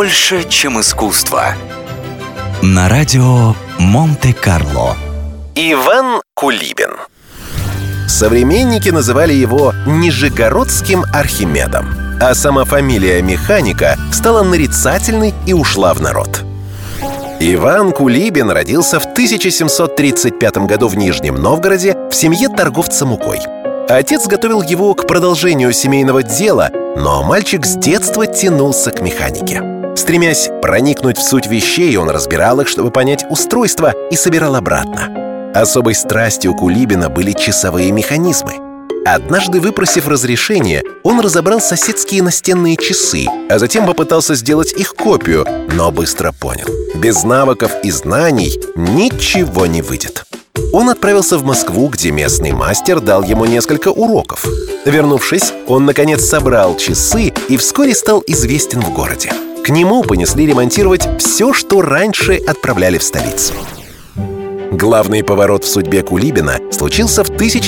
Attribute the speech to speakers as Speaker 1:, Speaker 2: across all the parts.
Speaker 1: Больше, чем искусство.
Speaker 2: На радио Монте-Карло.
Speaker 3: Иван Кулибин. Современники называли его Нижегородским Архимедом, а сама фамилия механика стала нарицательной и ушла в народ. Иван Кулибин родился в 1735 году в Нижнем Новгороде в семье торговца мукой. Отец готовил его к продолжению семейного дела, но мальчик с детства тянулся к механике. Стремясь проникнуть в суть вещей, он разбирал их, чтобы понять устройство, и собирал обратно. Особой страстью Кулибина были часовые механизмы. Однажды, выпросив разрешение, он разобрал соседские настенные часы, а затем попытался сделать их копию, но быстро понял: без навыков и знаний ничего не выйдет. Он отправился в Москву, где местный мастер дал ему несколько уроков. Вернувшись, он, наконец, собрал часы и вскоре стал известен в городе. К нему понесли ремонтировать все, что раньше отправляли в столицу. Главный поворот в судьбе Кулибина случился в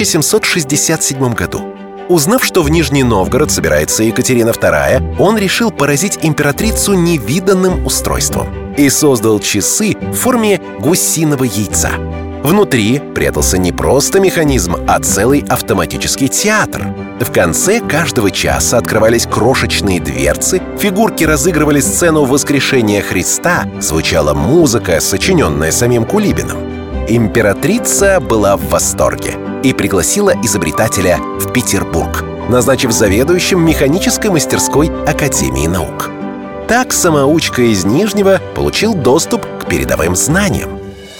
Speaker 3: 1767 году. Узнав, что в Нижний Новгород собирается Екатерина II, он решил поразить императрицу невиданным устройством и создал часы в форме гусиного яйца. Внутри прятался не просто механизм, а целый автоматический театр. В конце каждого часа открывались крошечные дверцы, фигурки разыгрывали сцену воскрешения Христа, звучала музыка, сочиненная самим Кулибиным. Императрица была в восторге и пригласила изобретателя в Петербург, назначив заведующим механической мастерской Академии наук. Так самоучка из Нижнего получил доступ к передовым знаниям.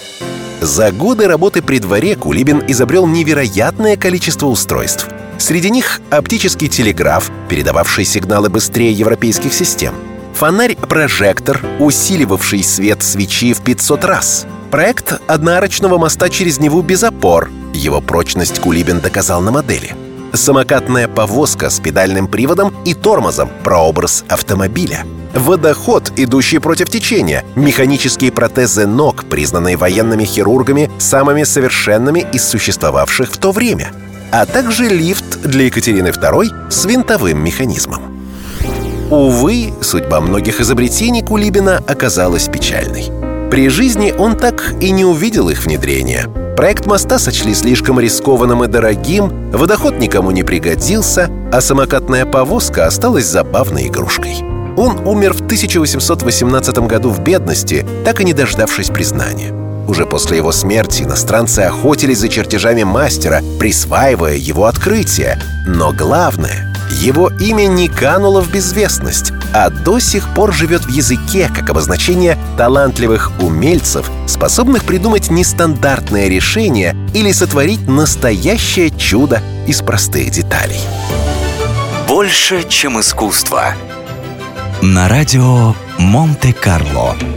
Speaker 3: За годы работы при дворе Кулибин изобрел невероятное количество устройств. Среди них оптический телеграф, передававший сигналы быстрее европейских систем, фонарь-прожектор, усиливавший свет свечи в 500 раз, проект одноарочного моста через Неву без опор. Его прочность Кулибин доказал на модели. Самокатная повозка с педальным приводом и тормозом, прообраз автомобиля. Водоход, идущий против течения, механические протезы ног, признанные военными хирургами самыми совершенными из существовавших в то время, а также лифт для Екатерины II с винтовым механизмом. Увы, судьба многих изобретений Кулибина оказалась печальной. При жизни он так и не увидел их внедрения. Проект моста сочли слишком рискованным и дорогим, водоход никому не пригодился, а самокатная повозка осталась забавной игрушкой. Он умер в 1818 году в бедности, так и не дождавшись признания. Уже после его смерти иностранцы охотились за чертежами мастера, присваивая его открытия. Но главное, его имя не кануло в безвестность, а до сих пор живет в языке как обозначение талантливых умельцев, способных придумать нестандартное решение или сотворить настоящее чудо из простых деталей.
Speaker 1: Больше, чем искусство.
Speaker 2: На радио Монте-Карло.